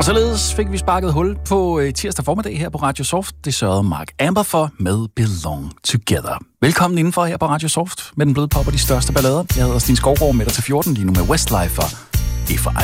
Og således fik vi sparket hul på tirsdag formiddag her på Radio Soft. Det sørgede Mark Amber for med Belong Together. Velkommen indenfor her på Radio Soft med den bløde pop og de største ballader. Jeg hedder Stine Skovgaard med dig til 14 lige nu med Westlife og